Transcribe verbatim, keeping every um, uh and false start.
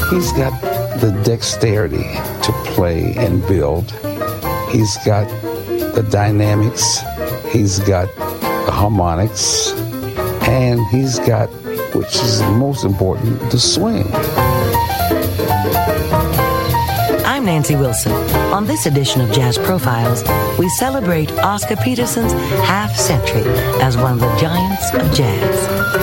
He's got the dexterity to play and build. He's got the dynamics. He's got the harmonics. And he's got, which is most important, the swing. I'm Nancy Wilson. On this edition of Jazz Profiles, we celebrate Oscar Peterson's half-century as one of the giants of jazz.